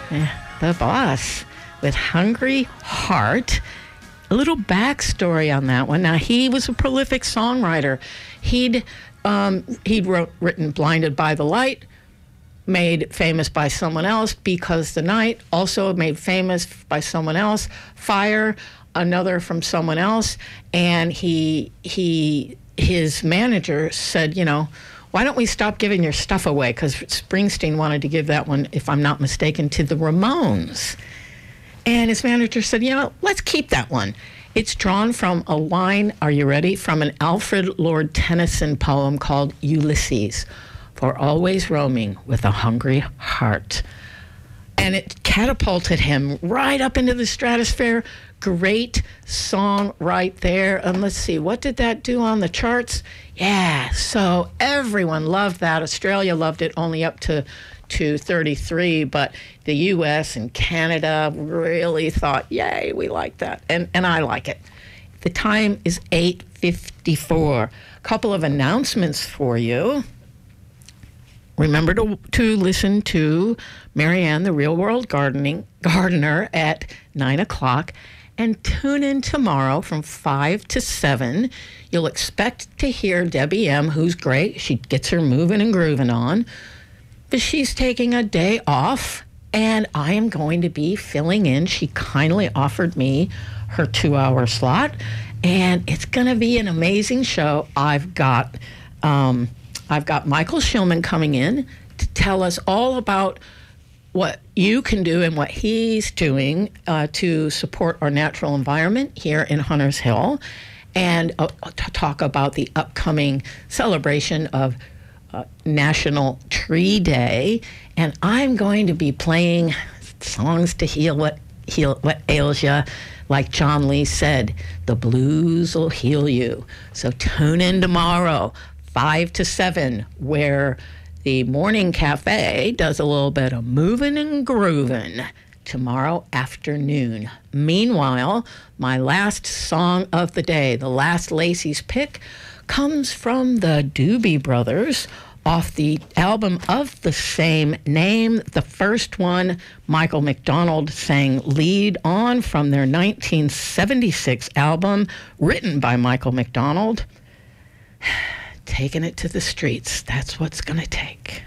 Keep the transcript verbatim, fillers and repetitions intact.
Yeah, the Boss with Hungry Heart. A little backstory on that one. Now, he was a prolific songwriter. He'd um, he'd wrote, written Blinded by the Light, made famous by someone else, Because the Night, also made famous by someone else, Fire, another from someone else, and he he his manager said, you know, why don't we stop giving your stuff away? Because Springsteen wanted to give that one, if I'm not mistaken, to the Ramones. And his manager said, you know, let's keep that one. It's drawn from a line, are you ready, from an Alfred Lord Tennyson poem called Ulysses, for always roaming with a hungry heart. And it catapulted him right up into the stratosphere. Great song right there. And let's see, what did that do on the charts? Yeah, so everyone loved that. Australia loved it only up to, to thirty-three, but the U S and Canada really thought, yay, we like that. And, and I like it. The time is eight fifty-four. A couple of announcements for you. Remember to, to listen to Marianne, the Real World Gardening Gardener, at nine o'clock. And tune in tomorrow from five to seven. You'll expect to hear Debbie M., who's great. She gets her moving and grooving on. But she's taking a day off, and I am going to be filling in. She kindly offered me her two-hour slot, and it's going to be an amazing show. I've got... Um, I've got Michael Shillman coming in to tell us all about what you can do and what he's doing uh, to support our natural environment here in Hunters Hill, and uh, to talk about the upcoming celebration of uh, National Tree Day. And I'm going to be playing songs to heal what heal what ails you. Like John Lee said, the blues will heal you. So tune in tomorrow, five to seven, where the Morning Cafe does a little bit of moving and grooving tomorrow afternoon. Meanwhile, my last song of the day, the last Lacey's pick, comes from the Doobie Brothers off the album of the same name. The first one, Michael McDonald sang lead on from their nineteen seventy-six album, written by Michael McDonald. Taking it to the streets, that's what's gonna take.